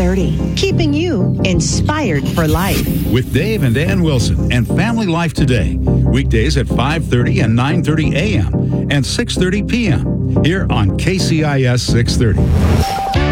630, keeping you inspired for life. With Dave and Ann Wilson and Family Life Today. Weekdays at 5:30 and 9:30 a.m. and 6:30 p.m. here on KCIS 630.